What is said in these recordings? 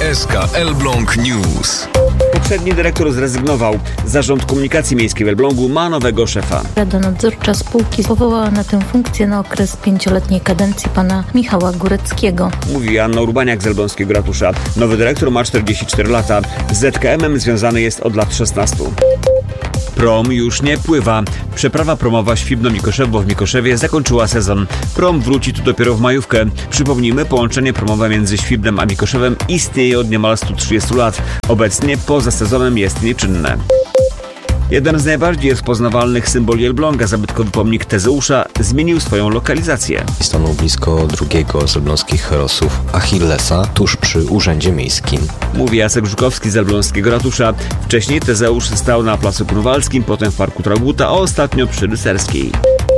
SK Elbląg News. Poprzedni dyrektor zrezygnował. Zarząd Komunikacji Miejskiej w Elblągu ma nowego szefa. Rada Nadzorcza spółki powołała na tę funkcję na okres 5-letniej kadencji pana Michała Góreckiego. Mówi Anna Urbaniak z elbląskiego ratusza. Nowy dyrektor ma 44 lata. Z ZKM-em związany jest od lat 16. Prom już nie pływa. Przeprawa promowa Świbno-Mikoszewo w Mikoszewie zakończyła sezon. Prom wróci tu dopiero w majówkę. Przypomnijmy, połączenie promowe między Świbnem a Mikoszewem istnieje od niemal 130 lat. Obecnie poza sezonem jest nieczynne. Jeden z najbardziej rozpoznawalnych symboli Elbląga, zabytkowy pomnik Tezeusza, zmienił swoją lokalizację. Stanął blisko drugiego z elbląskich herosów, Achillesa, tuż przy Urzędzie Miejskim. Mówi Jacek Żukowski z elbląskiego ratusza. Wcześniej Tezeusz stał na Placu Grunwaldzkim, potem w Parku Traugutta, a ostatnio przy Rycerskiej.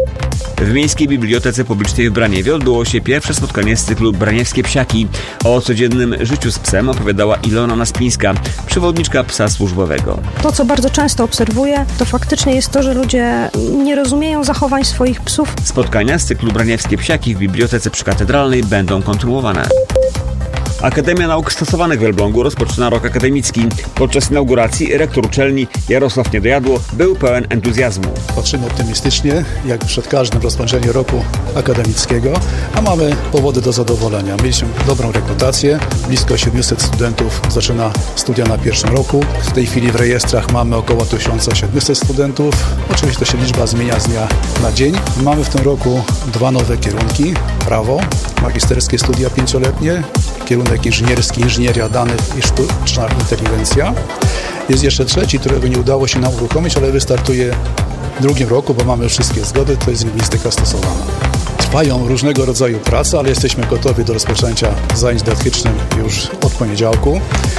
W Miejskiej Bibliotece Publicznej w Braniewie odbyło się pierwsze spotkanie z cyklu Braniewskie Psiaki. O codziennym życiu z psem opowiadała Ilona Naspińska, przewodniczka psa służbowego. To, co bardzo często obserwuję, to faktycznie jest to, że ludzie nie rozumieją zachowań swoich psów. Spotkania z cyklu Braniewskie Psiaki w Bibliotece Przykatedralnej będą kontynuowane. Akademia Nauk Stosowanych w Elblągu rozpoczyna rok akademicki. Podczas inauguracji rektor uczelni Jarosław Niedojadło był pełen entuzjazmu. Patrzymy optymistycznie, jak przed każdym rozpoczęciem roku akademickiego, a mamy powody do zadowolenia. Mieliśmy dobrą rekrutację, blisko 700 studentów zaczyna studia na pierwszym roku. W tej chwili w rejestrach mamy około 1700 studentów. Oczywiście to się liczba zmienia z dnia na dzień. Mamy w tym roku 2 nowe kierunki. Prawo, magisterskie studia 5-letnie, kierunek inżynierski, inżynieria danych i sztuczna inteligencja. Jest jeszcze trzeci, którego nie udało się nam uruchomić, ale wystartuje w drugim roku, bo mamy wszystkie zgody, to jest lingwistyka stosowana. Trwają różnego rodzaju prace, ale jesteśmy gotowi do rozpoczęcia zajęć dydaktycznych już od poniedziałku.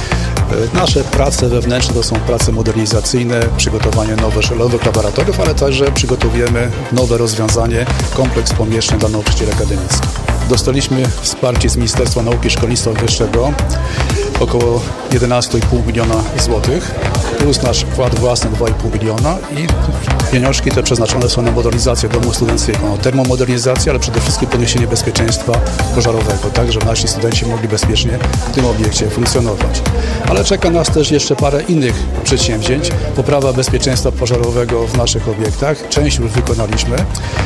Nasze prace wewnętrzne to są prace modernizacyjne, przygotowanie nowych laboratoriów, ale także przygotowujemy nowe rozwiązanie, kompleks pomieszczeń dla nauczycieli akademickich. Dostaliśmy wsparcie z Ministerstwa Nauki i Szkolnictwa Wyższego około 11,5 miliona złotych, plus nasz wkład własny 2,5 miliona i pieniążki te przeznaczone są na modernizację domu studenckiego, no, termomodernizację, ale przede wszystkim podniesienie bezpieczeństwa pożarowego, tak, żeby nasi studenci mogli bezpiecznie w tym obiekcie funkcjonować. Ale czeka nas też jeszcze parę innych przedsięwzięć, poprawa bezpieczeństwa pożarowego w naszych obiektach, część już wykonaliśmy,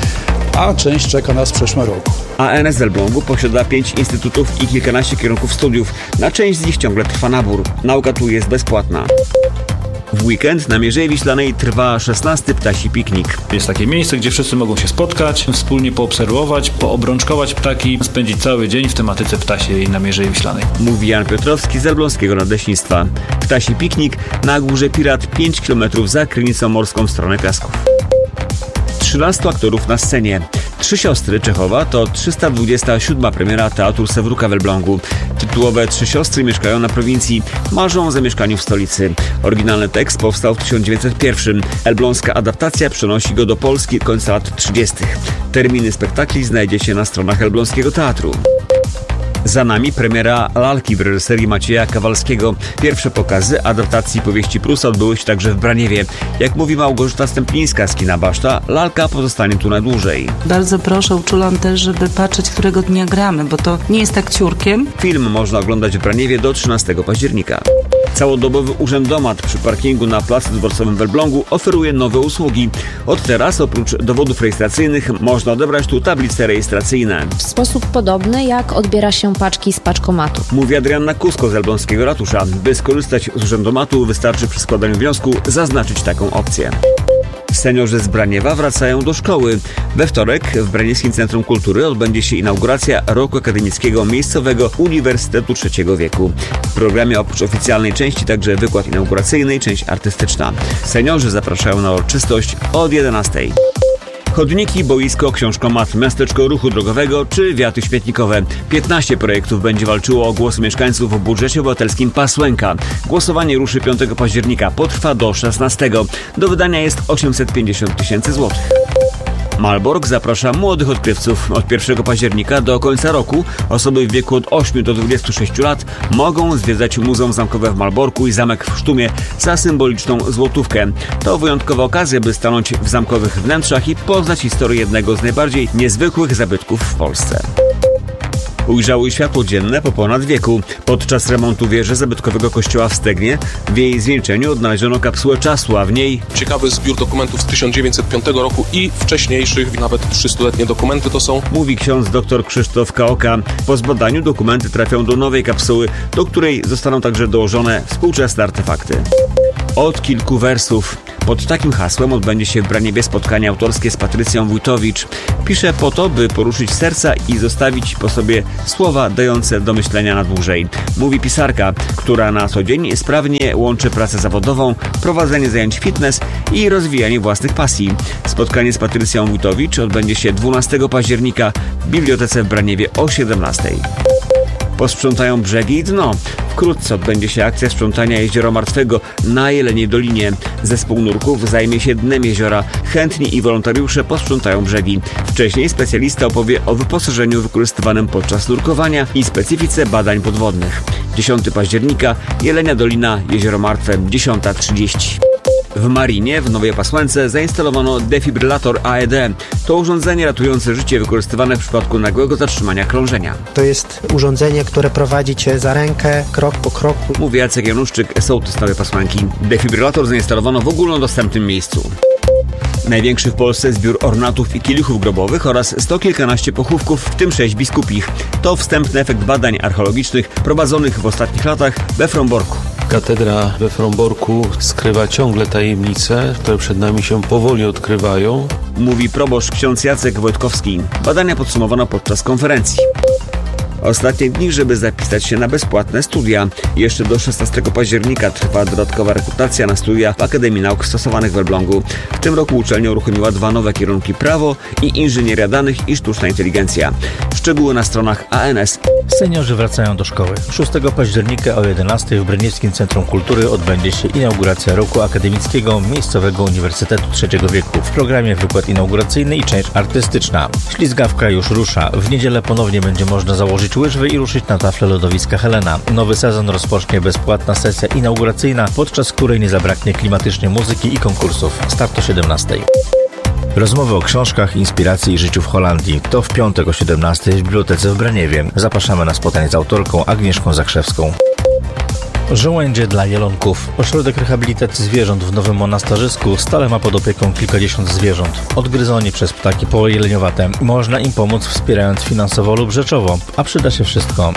a część czeka nas w przyszłym roku. ANS Elblągu posiada 5 instytutów i kilkanaście kierunków studiów. Na część z nich ciągle trwa nabór. Nauka tu jest bezpłatna. W weekend na Mierzei Wiślanej trwa 16. ptasi piknik. Jest takie miejsce, gdzie wszyscy mogą się spotkać, wspólnie poobserwować, poobrączkować ptaki, spędzić cały dzień w tematyce ptasiej na Mierzei Wiślanej. Mówi Jan Piotrowski z elbląskiego nadleśnictwa. Ptasi piknik na Górze Pirat 5 km za Krynicą Morską w stronę Piasków. 13 aktorów na scenie. 3 siostry Czechowa to 327. premiera Teatru Sewruka w Elblągu. Tytułowe 3 siostry mieszkają na prowincji, marzą o zamieszkaniu w stolicy. Oryginalny tekst powstał w 1901. Elbląska adaptacja przenosi go do Polski końca lat 30. Terminy spektakli znajdziecie na stronach Elbląskiego Teatru. Za nami premiera Lalki w reżyserii Macieja Kawalskiego. Pierwsze pokazy adaptacji powieści Prusa odbyły się także w Braniewie. Jak mówi Małgorzata Stęplińska z kina Baszta, Lalka pozostanie tu na dłużej. Bardzo proszę, uczulam też, żeby patrzeć, którego dnia gramy, bo to nie jest tak ciurkiem. Film można oglądać w Braniewie do 13 października. Całodobowy urzędomat przy parkingu na Placu Dworcowym w Elblągu oferuje nowe usługi. Od teraz oprócz dowodów rejestracyjnych można odebrać tu tablice rejestracyjne. W sposób podobny jak odbiera się paczki z paczkomatu. Mówi Adrianna Kusko z elbląskiego ratusza. By skorzystać z urzędomatu wystarczy przy składaniu wniosku zaznaczyć taką opcję. Seniorzy z Braniewa wracają do szkoły. We wtorek w Braniewskim Centrum Kultury odbędzie się inauguracja roku akademickiego miejscowego Uniwersytetu Trzeciego Wieku. W programie oprócz oficjalnej części także wykład inauguracyjny i część artystyczna. Seniorzy zapraszają na uroczystość od 11. Chodniki, boisko, książkomat, miasteczko ruchu drogowego czy wiaty śmietnikowe. 15 projektów będzie walczyło o głosy mieszkańców w budżecie obywatelskim Pasłęka. Głosowanie ruszy 5 października, potrwa do 16. Do wydania jest 850 000 złotych. Malbork zaprasza młodych odkrywców. Od 1 października do końca roku osoby w wieku od 8 do 26 lat mogą zwiedzać Muzeum Zamkowe w Malborku i Zamek w Sztumie za symboliczną złotówkę. To wyjątkowa okazja, by stanąć w zamkowych wnętrzach i poznać historię jednego z najbardziej niezwykłych zabytków w Polsce. ujrzały światło dzienne po ponad wieku. Podczas remontu wieży zabytkowego kościoła w Stegnie w jej zwieńczeniu odnaleziono kapsułę czasu, a w niej ciekawy zbiór dokumentów z 1905 roku i wcześniejszych, nawet 300-letnie dokumenty to są. Mówi ksiądz dr Krzysztof Kaoka. Po zbadaniu dokumenty trafią do nowej kapsuły, do której zostaną także dołożone współczesne artefakty. Od kilku wersów. Pod takim hasłem odbędzie się w Braniewie spotkanie autorskie z Patrycją Wójtowicz. Pisze po to, by poruszyć serca i zostawić po sobie słowa dające do myślenia na dłużej. Mówi pisarka, która na co dzień sprawnie łączy pracę zawodową, prowadzenie zajęć fitness i rozwijanie własnych pasji. Spotkanie z Patrycją Wójtowicz odbędzie się 12 października w Bibliotece w Braniewie o 17:00. Posprzątają brzegi i dno. Wkrótce odbędzie się akcja sprzątania Jeziora Martwego na Jeleniej Dolinie. Zespół nurków zajmie się dnem jeziora. Chętni i wolontariusze posprzątają brzegi. Wcześniej specjalista opowie o wyposażeniu wykorzystywanym podczas nurkowania i specyfice badań podwodnych. 10 października, Jelenia Dolina, Jezioro Martwe, 10:30. W Marinie w Nowej Pasłance zainstalowano defibrylator AED. To urządzenie ratujące życie wykorzystywane w przypadku nagłego zatrzymania krążenia. To jest urządzenie, które prowadzi Cię za rękę, krok po kroku. Mówi Jacek Januszczyk, sołtys Nowej Pasłanki. Defibrylator zainstalowano w ogólnodostępnym miejscu. Największy w Polsce zbiór ornatów i kielichów grobowych oraz 100 kilkanaście pochówków, w tym 6 biskupich. To wstępny efekt badań archeologicznych prowadzonych w ostatnich latach we Fromborku. Katedra we Fromborku skrywa ciągle tajemnice, które przed nami się powoli odkrywają. Mówi proboszcz ksiądz Jacek Wojtkowski. Badania podsumowano podczas konferencji. Ostatnie dni, żeby zapisać się na bezpłatne studia. Jeszcze do 16 października trwa dodatkowa rekrutacja na studia w Akademii Nauk Stosowanych w Elblągu. W tym roku uczelnia uruchomiła 2 nowe kierunki: prawo i inżynieria danych i sztuczna inteligencja. Szczegóły na stronach ANS. Seniorzy wracają do szkoły. 6 października o 11:00 w Braniewskim Centrum Kultury odbędzie się inauguracja roku akademickiego miejscowego Uniwersytetu III wieku. W programie wykład inauguracyjny i część artystyczna. Ślizgawka już rusza. W niedzielę ponownie będzie można założyć łyżwy i ruszyć na taflę lodowiska Helena. Nowy sezon rozpocznie bezpłatna sesja inauguracyjna, podczas której nie zabraknie klimatycznie muzyki i konkursów. Start o 17:00. Rozmowy o książkach, inspiracji i życiu w Holandii. To w piątek o 17:00 w Bibliotece w Braniewie. Zapraszamy na spotkanie z autorką Agnieszką Zakrzewską. Żołędzie dla jelonków. Ośrodek rehabilitacji zwierząt w Nowym Monastarzysku stale ma pod opieką kilkadziesiąt zwierząt. Odgryzoni przez ptaki pojeleniowate. Można im pomóc wspierając finansowo lub rzeczowo, a przyda się wszystko.